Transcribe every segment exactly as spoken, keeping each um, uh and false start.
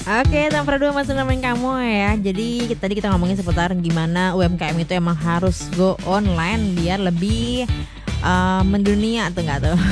Oke, teman Pro masih nemenin kamu ya. Jadi tadi kita ngomongin seputar gimana U M K M itu emang harus go online biar lebih uh, mendunia atau enggak tuh.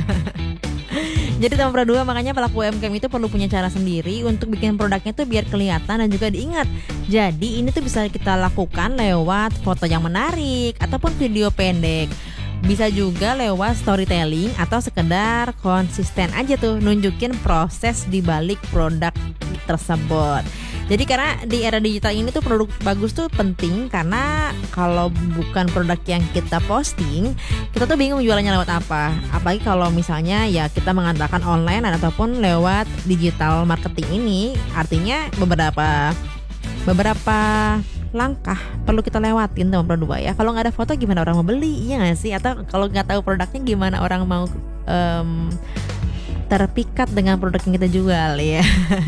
Jadi teman Pro makanya pelaku U M K M itu perlu punya cara sendiri untuk bikin produknya tuh biar kelihatan dan juga diingat. Jadi ini tuh bisa kita lakukan lewat foto yang menarik ataupun video pendek. Bisa juga lewat storytelling atau sekedar konsisten aja tuh nunjukin proses di balik produk tersebut. Jadi karena di era digital ini tuh produk bagus tuh penting, karena kalau bukan produk yang kita posting, kita tuh bingung jualannya lewat apa. Apalagi kalau misalnya ya kita mengandalkan online ataupun lewat digital marketing ini, artinya beberapa beberapa langkah perlu kita lewatin teman Pro ya. Kalau nggak ada foto gimana orang mau beli, iya nggak sih? Atau kalau nggak tahu produknya gimana orang mau um, terpikat dengan produk yang kita jual ya.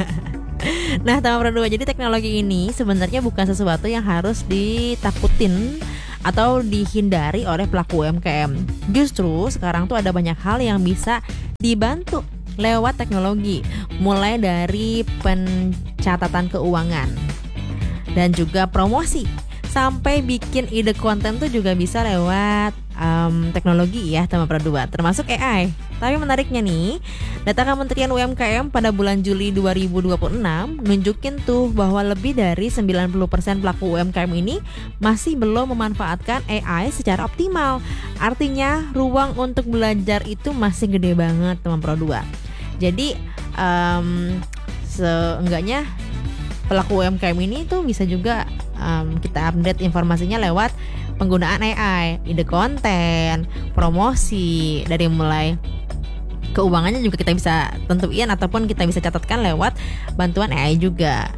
Nah teman Pro, jadi teknologi ini sebenarnya bukan sesuatu yang harus ditakutin atau dihindari oleh pelaku U M K M. Justru sekarang tuh ada banyak hal yang bisa dibantu lewat teknologi, mulai dari pencatatan keuangan dan juga promosi, sampai bikin ide konten tuh juga bisa lewat um, teknologi ya teman Pro, termasuk A I. Tapi menariknya nih, data Kementerian U M K M pada bulan Juli dua ribu dua puluh enam nunjukin tuh bahwa lebih dari sembilan puluh persen pelaku U M K M ini masih belum memanfaatkan A I secara optimal. Artinya ruang untuk belajar itu masih gede banget teman Pro. Jadi um, seenggaknya pelaku U M K M ini tuh bisa juga um, kita update informasinya lewat penggunaan A I, ide konten, promosi, dari mulai keuangannya juga kita bisa tentuin ataupun kita bisa catatkan lewat bantuan A I juga.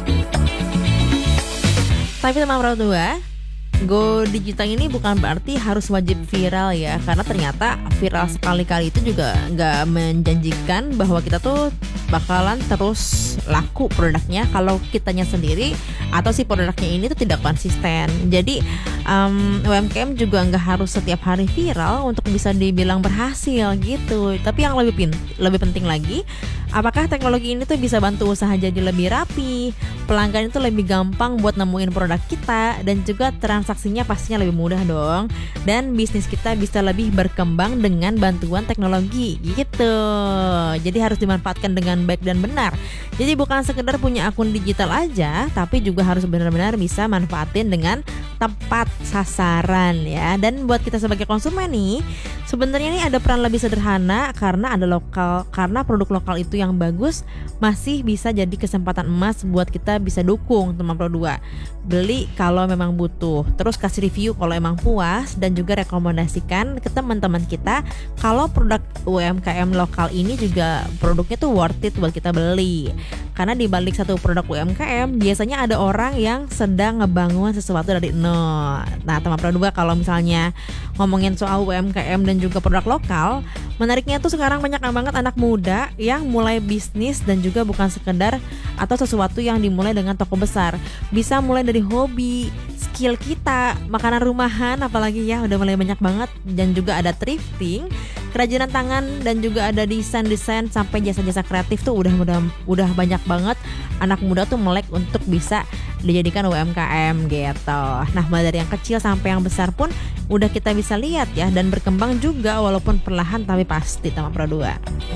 Tapi teman Pro dua, go digital ini bukan berarti harus wajib viral ya, karena ternyata viral sekali-kali itu juga nggak menjanjikan bahwa kita tuh bakalan terus laku produknya kalau kitanya sendiri atau si produknya ini tuh tidak konsisten. Jadi um, U M K M juga nggak harus setiap hari viral untuk bisa dibilang berhasil gitu. Tapi yang lebih pin- lebih penting lagi, apakah teknologi ini tuh bisa bantu usaha jadi lebih rapi, pelanggan itu lebih gampang buat nemuin produk kita, dan juga transaksinya pastinya lebih mudah dong, dan bisnis kita bisa lebih berkembang dengan bantuan teknologi gitu. Jadi harus dimanfaatkan dengan baik dan benar. Jadi bukan sekedar punya akun digital aja, tapi juga harus benar-benar bisa manfaatin dengan tepat sasaran ya. Dan buat kita sebagai konsumen nih, sebenarnya ini ada peran lebih sederhana karena ada lokal, karena produk lokal itu yang bagus masih bisa jadi kesempatan emas buat kita bisa dukung teman Pro dua. Beli kalau memang butuh, terus kasih review kalau emang puas, dan juga rekomendasikan ke teman-teman kita kalau produk U M K M lokal ini juga produknya tuh worth it buat kita beli. Karena di balik satu produk U M K M biasanya ada orang yang sedang ngebangun sesuatu dari nol. Nah teman Pro dua, kalau misalnya ngomongin soal U M K M dan juga produk lokal, menariknya tuh sekarang banyak banget anak muda yang mulai bisnis, dan juga bukan sekedar atau sesuatu yang dimulai dengan toko besar. Bisa mulai dari hobi, skill kita, makanan rumahan apalagi ya udah mulai banyak banget, dan juga ada thrifting, kerajinan tangan, dan juga ada desain-desain sampai jasa-jasa kreatif tuh udah udah udah banyak banget anak muda tuh melek untuk bisa dijadikan U M K M gitu. Nah mulai dari yang kecil sampai yang besar pun udah kita bisa lihat ya, dan berkembang juga walaupun perlahan tapi pasti teman Pro dua.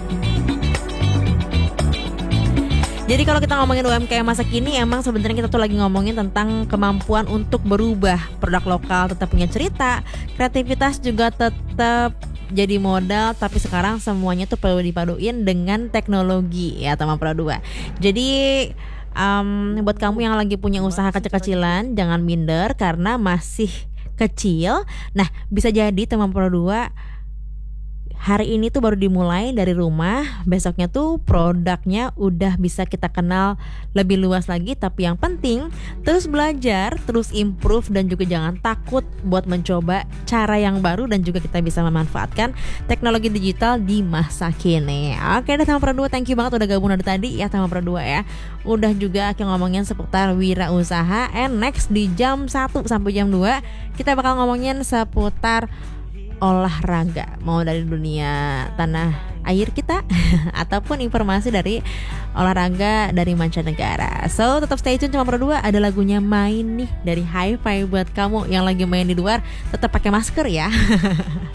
Jadi kalau kita ngomongin U M K M masa kini, emang sebenarnya kita tuh lagi ngomongin tentang kemampuan untuk berubah. Produk lokal tetap punya cerita, kreativitas juga tetap jadi modal, tapi sekarang semuanya tuh perlu dipaduin dengan teknologi ya teman Pro dua. Jadi um, buat kamu yang lagi punya usaha kecil-kecilan, jangan minder karena masih kecil. Nah bisa jadi teman Pro dua, hari ini tuh baru dimulai dari rumah, besoknya tuh produknya udah bisa kita kenal lebih luas lagi. Tapi yang penting terus belajar, terus improve, dan juga jangan takut buat mencoba cara yang baru, dan juga kita bisa memanfaatkan teknologi digital di masa kini. Oke deh teman Pro dua, thank you banget udah gabung dari tadi ya teman Pro dua ya. Udah juga kita ngomongin seputar wirausaha, and next di jam satu sampai jam dua kita bakal ngomongin seputar olahraga, mau dari dunia tanah air kita ataupun informasi dari olahraga dari mancanegara. So tetap stay tune, cuma berdua ada lagunya main nih dari Hi-Fi buat kamu yang lagi main di luar, tetap pakai masker ya.